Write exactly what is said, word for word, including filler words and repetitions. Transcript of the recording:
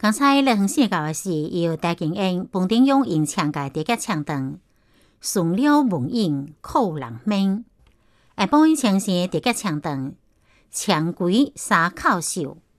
刚才咧远写到的是由戴景英、彭定勇演唱嘅第一唱段，顺了梦影扣人面。下晡唱是第一唱段，枪鬼沙口秀。